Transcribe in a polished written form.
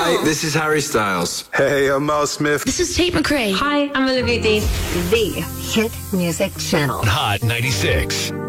Hi, this is Harry Styles. Hey, I'm Miles Smith. This is Tate McRae. Hi, I'm Olivia Dean. The Hit Music Channel. Hot 96.